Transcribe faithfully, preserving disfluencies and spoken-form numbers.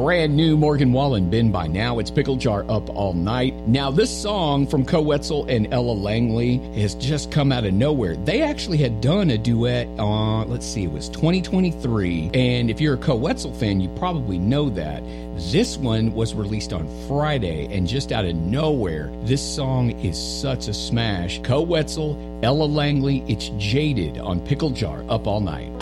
brand new Morgan Wallen, Been By Now. It's Pickle Jar Up All Night. Now, this song from Koe Wetzel and Ella Langley has just come out of nowhere. They actually had done a duet on, let's see, it was twenty twenty-three. And if you're a Koe Wetzel fan, you probably know that. This one was released on Friday, and just out of nowhere, this song is such a smash. Koe Wetzel, Ella Langley, it's Jaded on Pickle Jar Up All Night.